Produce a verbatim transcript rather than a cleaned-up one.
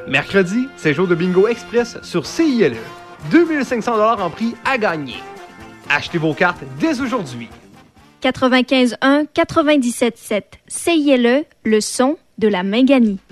Mercredi, c'est jour de bingo express sur C I L E. deux mille cinq cents dollars en prix à gagner. Achetez vos cartes dès aujourd'hui. quatre-vingt-quinze un quatre-vingt-dix-sept sept C I L E, le son de la Minganie.